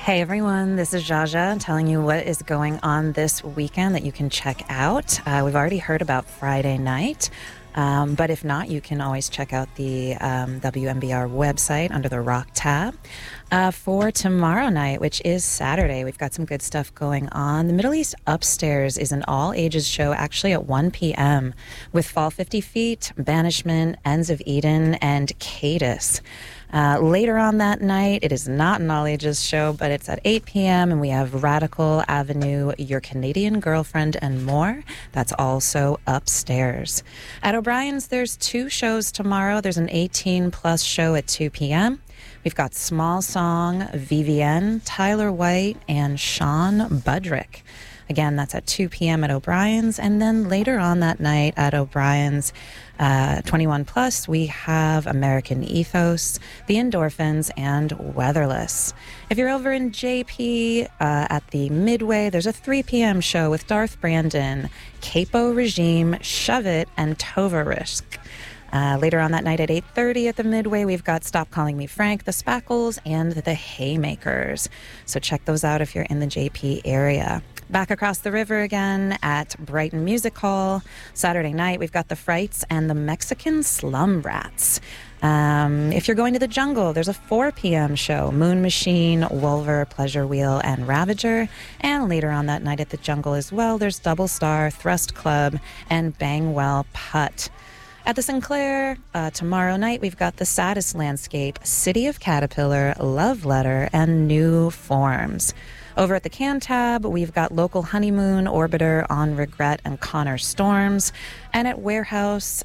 Hey everyone, this is Jaja telling you what is going on this weekend that you can check out. We've already heard about Friday night, but if not, you can always check out the WMBR website under the Rock tab. For tomorrow night, which is Saturday, we've got some good stuff going on. The Middle East Upstairs is an all-ages show actually at 1 p.m. with Fall 50 Feet, Banishment, Ends of Eden, and Cadis. Later on that night, it is not an all-ages show, but it's at 8 p.m., and we have Radical Avenue, Your Canadian Girlfriend, and more. That's also upstairs. At O'Brien's, there's two shows tomorrow. There's an 18-plus show at 2 p.m. We've got Small Song, VVN, Tyler White, and Sean Budrick. Again, that's at 2 p.m. at O'Brien's. And then later on that night at O'Brien's, 21 plus, we have American Ethos, The Endorphins, and Weatherless. If you're over in JP at the Midway, there's a 3 p.m. show with Darth Brandon, Capo Regime, Shove It, and Tovarisk. Later on that night at 8:30 at the Midway, we've got Stop Calling Me Frank, The Spackles, and The Haymakers. So check those out if you're in the JP area. Back across the river again at Brighton Music Hall. Saturday night, we've got The Frights and the Mexican Slum Rats. If you're going to the Jungle, there's a 4 p.m. show. Moon Machine, Wolver, Pleasure Wheel, and Ravager. And later on that night at the Jungle as well, there's Double Star, Thrust Club, and Bangwell Putt. At the Sinclair, tomorrow night, we've got The Saddest Landscape, City of Caterpillar, Love Letter, and New Forms. Over at the Cantab, we've got Local Honeymoon, Orbiter, On Regret, and Connor Storms. And at Warehouse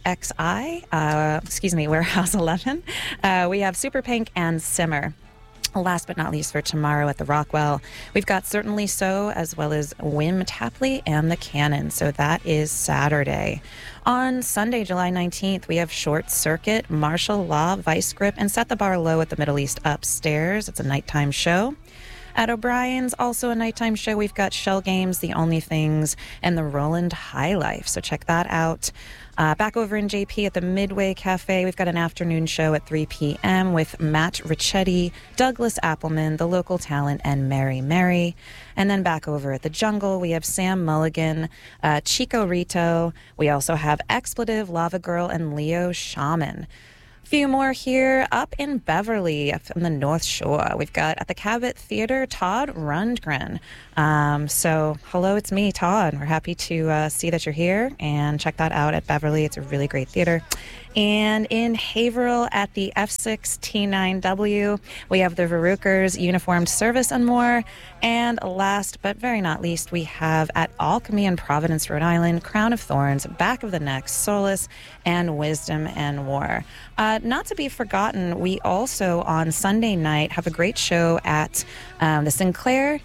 Warehouse 11, we have Super Pink and Simmer. Last but not least for tomorrow at the Rockwell, we've got Certainly So, as well as Wim Tapley and the Cannon. So that is Saturday. On Sunday, July 19th, we have Short Circuit, Martial Law, Vice Grip, and Set the Bar Low at the Middle East Upstairs. It's a nighttime show. At O'Brien's, also a nighttime show, we've got Shell Games, The Only Things, and the Roland High Life. So check that out. Back over in JP at the Midway Cafe, we've got an afternoon show at 3 p.m. with Matt Ricchetti, Douglas Appleman, The Local Talent, and Mary Mary. And then back over at the Jungle, we have Sam Mulligan, Chico Rito. We also have Expletive, Lava Girl, and Leo Shaman. Few more here up in Beverly, up in the North Shore. We've got at the Cabot Theater, Todd Rundgren. So hello, it's me, Todd. We're happy to see that you're here and check that out at Beverly. It's a really great theater. And in Haverhill at the F6T9W, we have the Verruchers, Uniformed Service, and more. And last but very not least, we have at Alchemy in Providence, Rhode Island, Crown of Thorns, Back of the Neck, Solace, and Wisdom and War. Not to be forgotten, we also on Sunday night have a great show at the Sinclair.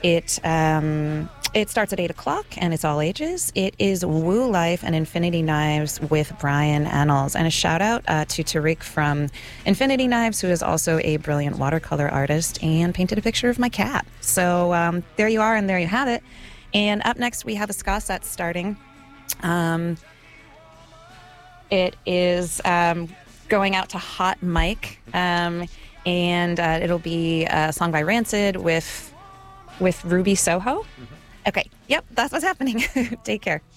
It starts at 8 o'clock, and it's all ages. It is Woo Life and Infinity Knives with Brian Ennals. And a shout-out to Tariq from Infinity Knives, who is also a brilliant watercolor artist and painted a picture of my cat. So there you are, and there you have it. And up next, we have a ska set starting. It is going out to Hot Mike, and it'll be a song by Rancid with Ruby Soho. Mm-hmm. Okay, yep, that's what's happening. Take care.